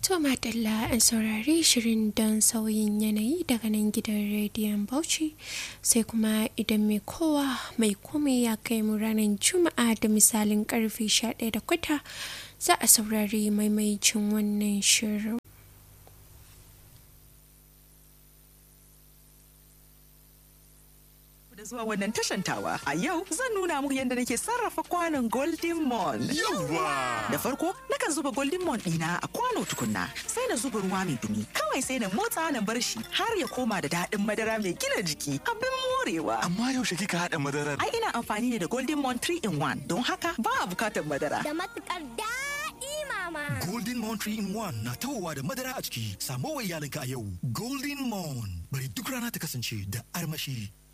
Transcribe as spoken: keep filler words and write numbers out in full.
To Madalla an saurari shirin don sauyin yanayi daga nan gidan rediyon Bauchi sai kuma idan mai kowa mai kome ya kai mu ranar Juma'a da misalin karfe sha ɗaya da kwata za a saurari maimaicin wannan shirin. Da zuwa wannan tashantawa a yau zan nuna muku yadda nake sarrafa kwanon Golden Mon. Yawa! Da farko nakan zuba Golden Mon ɗina a kwano tukunna sai na zuba ruwa mai dumi kawai sai na motsa na bar shi har ya koma da daɗin madara mai gina jiki abin morewa. Amma yaushe kika haɗa madarar? Ai ina amfani ne da Golden Mon three in one don haka ba a bukatar madara. Da matukar daɗi mama. Golden Mon three in one na tawowa da madara a ciki. Samo wa iyalinka a yau. Golden Mon bari duk rana ta kasance da armashi.